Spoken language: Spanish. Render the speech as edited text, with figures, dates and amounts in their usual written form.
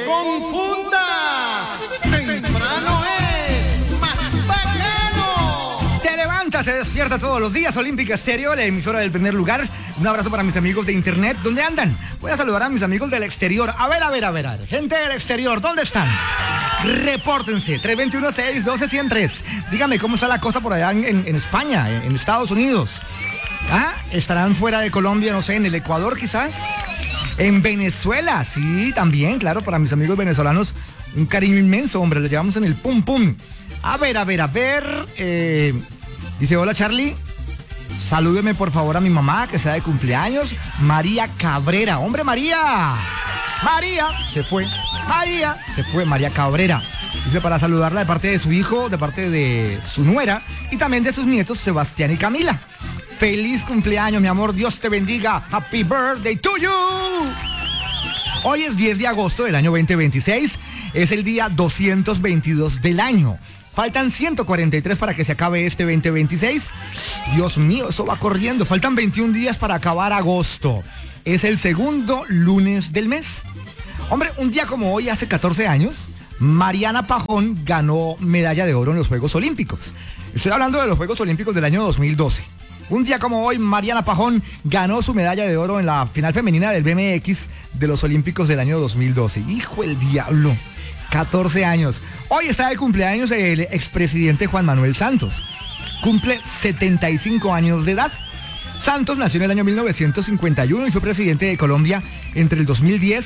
confundas. Temprano es más bacano. Te levantas, te despierta todos los días. Olímpica Estéreo, la emisora del primer lugar. Un abrazo para mis amigos de internet. ¿Dónde andan? Voy a saludar a mis amigos del exterior. A ver. Gente del exterior, ¿dónde están? Repórtense. 321-612-103. Dígame cómo está la cosa por allá en España, en Estados Unidos. ¿Estarán fuera de Colombia, no sé, en el Ecuador quizás? En Venezuela, sí, también, claro, para mis amigos venezolanos, un cariño inmenso, hombre, lo llevamos en el pum pum. A ver, dice, hola Charlie, salúdeme por favor a mi mamá, que sea de cumpleaños, María Cabrera. Hombre, María se fue, María Cabrera. Dice, para saludarla de parte de su hijo, de parte de su nuera y también de sus nietos, Sebastián y Camila. Feliz cumpleaños, mi amor. Dios te bendiga. Happy birthday to you. Hoy es 10 de agosto del año 2026. Es el día 222 del año. Faltan 143 para que se acabe este 2026. Dios mío, eso va corriendo. Faltan 21 días para acabar agosto. Es el segundo lunes del mes. Hombre, un día como hoy, hace 14 años, Mariana Pajón ganó medalla de oro en los Juegos Olímpicos. Estoy hablando de los Juegos Olímpicos del año 2012. Un día como hoy, Mariana Pajón ganó su medalla de oro en la final femenina del BMX de los Olímpicos del año 2012. ¡Hijo del diablo! 14 años. Hoy está de cumpleaños el expresidente Juan Manuel Santos. Cumple 75 años de edad. Santos nació en el año 1951 y fue presidente de Colombia entre el 2010